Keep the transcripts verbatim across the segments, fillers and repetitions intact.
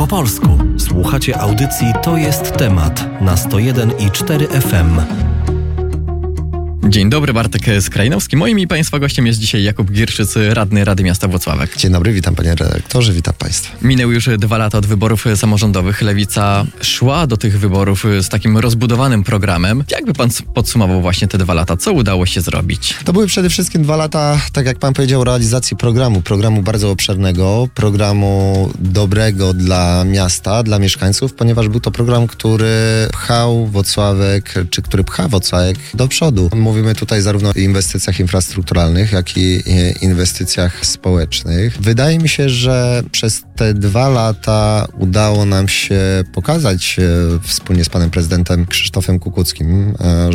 po polsku. Słuchacie audycji To jest temat na sto jeden i cztery F M. Dzień dobry, Bartek Skrajnowski. Moim i Państwa gościem jest dzisiaj Jakub Gierzyc, radny Rady Miasta Włocławek. Dzień dobry, witam panie redaktorze, witam Państwa. Minęły już dwa lata od wyborów samorządowych. Lewica szła do tych wyborów z takim rozbudowanym programem. Jakby pan podsumował właśnie te dwa lata? Co udało się zrobić? To były przede wszystkim dwa lata, tak jak pan powiedział, realizacji programu. Programu bardzo obszernego, programu dobrego dla miasta, dla mieszkańców, ponieważ był to program, który pchał Włocławek, czy który pcha Włocławek do przodu. Mówimy tutaj zarówno o inwestycjach infrastrukturalnych, jak i inwestycjach społecznych. Wydaje mi się, że przez te dwa lata udało nam się pokazać wspólnie z panem prezydentem Krzysztofem Kukuckim,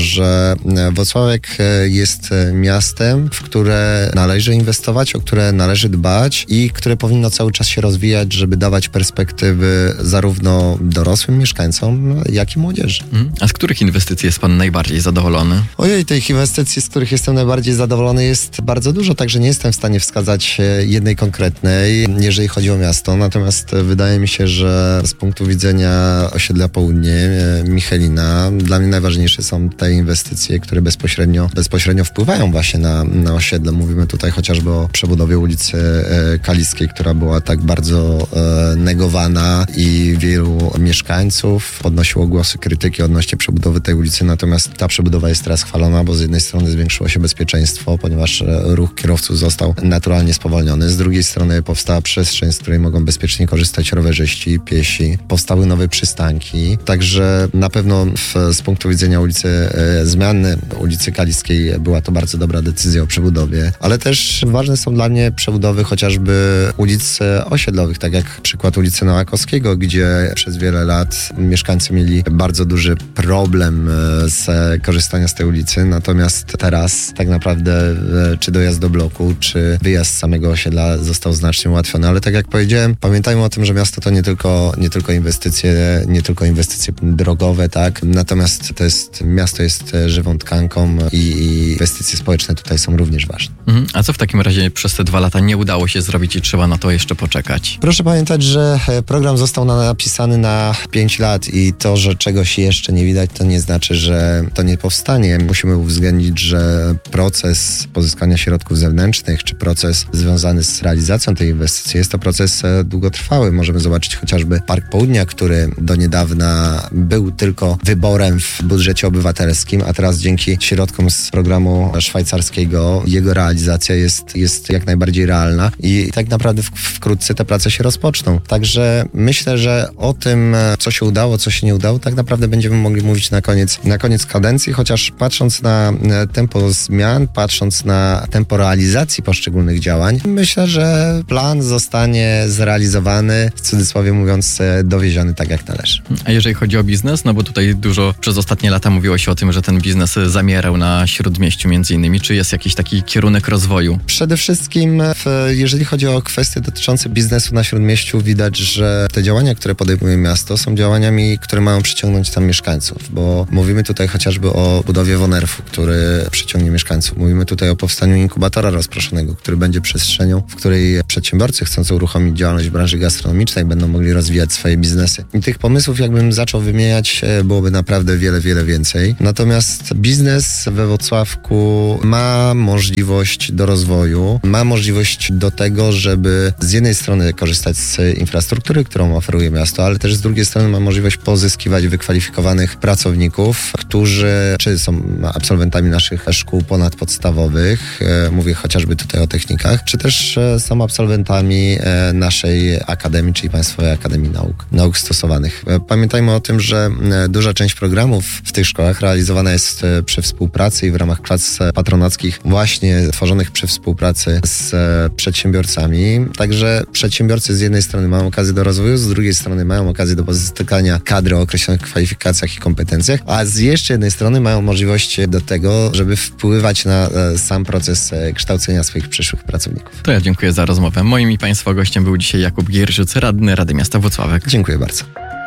że Włocławek jest miastem, w które należy inwestować, o które należy dbać i które powinno cały czas się rozwijać, żeby dawać perspektywy zarówno dorosłym mieszkańcom, jak i młodzieży. A z których inwestycji jest pan najbardziej zadowolony? Ojej, tych inwestycji, z których jestem najbardziej zadowolony, jest bardzo dużo, także nie jestem w stanie wskazać jednej konkretnej, jeżeli chodzi o miasto. Natomiast wydaje mi się, że z punktu widzenia osiedla Południe, Michelina, dla mnie najważniejsze są te inwestycje, które bezpośrednio, bezpośrednio wpływają właśnie na, na osiedle. Mówimy tutaj chociażby o przebudowie ulicy Kaliskiej, która była tak bardzo e, negowana i wielu mieszkańców podnosiło głosy krytyki odnośnie przebudowy tej ulicy, natomiast ta przebudowa jest teraz chwalona, bo z jednej strony zwiększyło się bezpieczeństwo, ponieważ ruch kierowców został naturalnie spowolniony. Z drugiej strony powstała przestrzeń, z której mogą bezpiecznie korzystać rowerzyści, piesi. Powstały nowe przystanki. Także na pewno w, z punktu widzenia ulicy e, zmiany ulicy Kaliskiej była to bardzo dobra decyzja o przebudowie. Ale też ważne są dla mnie przebudowy chociażby ulic osiedlowych, tak jak przykład ulicy Nowakowskiego, gdzie przez wiele lat mieszkańcy mieli bardzo duży problem z korzystania z tej ulicy. Natomiast teraz tak naprawdę czy dojazd do bloku, czy wyjazd z samego osiedla został znacznie ułatwiony. Ale tak jak powiedziałem, pamiętajmy o tym, że miasto to nie tylko, nie tylko inwestycje, nie tylko inwestycje drogowe, tak? Natomiast to jest, miasto jest żywą tkanką i, i inwestycje społeczne tutaj są również ważne. Mhm. A co w takim razie przez te dwa lata nie udało się zrobić i trzeba na to jeszcze poczekać? Proszę pamiętać, że program został napisany na pięć lat i to, że czegoś jeszcze nie widać, to nie znaczy, że to nie powstanie. Musimy uwzględnić, że proces pozyskania środków zewnętrznych, czy proces związany z realizacją tej inwestycji jest to proces długotrwały. Możemy zobaczyć chociażby Park Południa, który do niedawna był tylko wyborem w budżecie obywatelskim, a teraz dzięki środkom z programu szwajcarskiego jego realizacja jest, jest jak najbardziej realna i tak naprawdę w, wkrótce te prace się rozpoczną. Także myślę, że o tym, co się udało, co się nie udało, tak naprawdę będziemy mogli mówić na koniec, na koniec kadencji, chociaż patrząc na tempo zmian, patrząc na tempo realizacji poszczególnych działań, myślę, że plan zostanie zrealizowany, w cudzysłowie mówiąc, dowieziony tak jak należy. A jeżeli chodzi o biznes, no bo tutaj dużo przez ostatnie lata mówiło się o tym, że ten biznes zamierał na Śródmieściu między innymi. Czy jest jakiś taki kierunek rozwoju? Przede wszystkim, w, jeżeli chodzi o kwestie dotyczące biznesu na Śródmieściu, widać, że te działania, które podejmuje miasto, są działaniami, które mają przyciągnąć tam mieszkańców, bo mówimy tutaj chociażby o budowie Wonerfu, który przyciągnie mieszkańców. Mówimy tutaj o powstaniu inkubatora rozproszonego, który będzie przestrzenią, w której przedsiębiorcy chcący uruchomić działalność w branży gastronomicznej będą mogli rozwijać swoje biznesy. I tych pomysłów, jakbym zaczął wymieniać, byłoby naprawdę wiele, wiele więcej. Natomiast biznes we Włocławku ma możliwość do rozwoju, ma możliwość do tego, żeby z jednej strony korzystać z infrastruktury, którą oferuje miasto, ale też z drugiej strony ma możliwość pozyskiwać wykwalifikowanych pracowników, którzy czy są absolwentami naszych szkół ponadpodstawowych, mówię chociażby tutaj o technikach, czy też są absolwentami naszej akademii, czyli Państwowej Akademii Nauk, Nauk Stosowanych. Pamiętajmy o tym, że duża część programów w tych szkołach realizowana jest przy współpracy i w ramach prac patronackich właśnie tworzonych przy współpracy z przedsiębiorcami. Także przedsiębiorcy z jednej strony mają okazję do rozwoju, z drugiej strony mają okazję do pozyskania kadry o określonych kwalifikacjach i kompetencjach, a z jeszcze jednej strony mają możliwość do tego, żeby wpływać na sam proces kształcenia swoich przyszłych pracowników. To ja dziękuję za rozmowę. Moim i Państwa gościem był dzisiaj Jakub Gierzyc, radny Rady Miasta Włocławek. Dziękuję bardzo.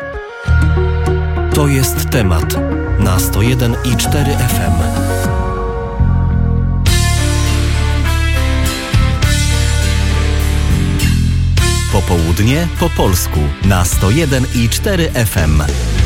To jest temat na sto jeden i cztery F M. Po południe po polsku na sto jeden i cztery F M.